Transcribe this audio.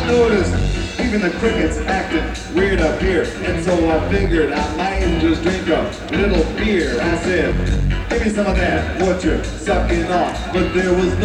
noticed even the crickets acting weird up here, and so I figured I might just drink a little beer. I said, give me some of that, what you're sucking on. But there was